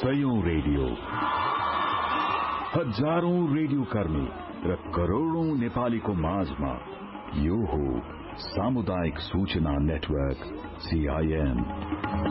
सयौं radio, हजारौं radio कर्मी र करोड़ौं नेपालीको माझमा यो हो सामुदायिक सूचना नेटवर्क CIN।